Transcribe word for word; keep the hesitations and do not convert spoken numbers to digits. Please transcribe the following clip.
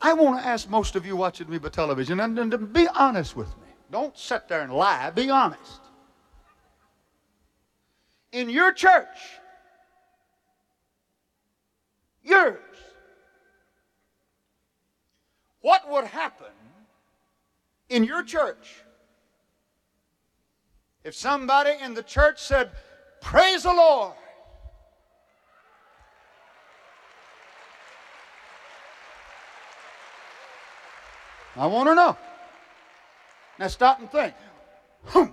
I want to ask most of you watching me by television, and, and to be honest with me. Don't sit there and lie. Be honest. In your church, yours, what would happen in your church if somebody in the church said, "Praise the Lord"? I want to know. Now stop and think. Hmm.